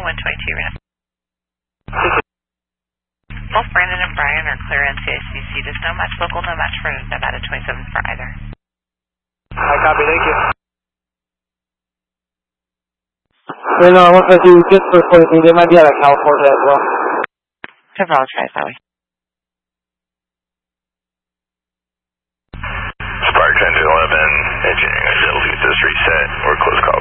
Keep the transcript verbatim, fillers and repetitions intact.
one twenty-two, Ram. Both Brandon and Brian are clear N C I C C. There's no match local, no match for Nevada twenty-seven for either. I copy, thank you. You know, one fifty, just for closing, they might be out of California as well. Several tries that way. Spark ten eleven, engineering, I still this reset, or close call.